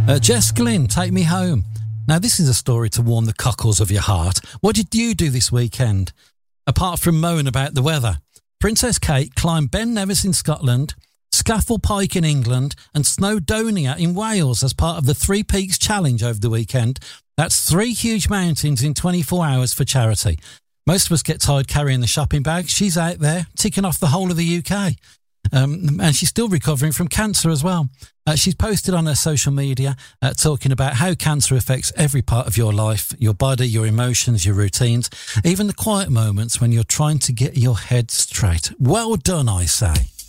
Jess Glynn, Take Me Home. Now, this is a story to warm the cockles of your heart. What did you do this weekend? Apart from moan about the weather, Princess Kate climbed Ben Nevis in Scotland, Scafell Pike in England and Snowdonia in Wales as part of the Three Peaks Challenge over the weekend. That's 3 huge mountains in 24 hours for charity. Most of us get tired carrying the shopping bag. She's out there ticking off the whole of the UK. And she's still recovering from cancer as well. She's posted on her social media talking about how cancer affects every part of your life, your body, your emotions, your routines, even the quiet moments when you're trying to get your head straight. Well done, I say.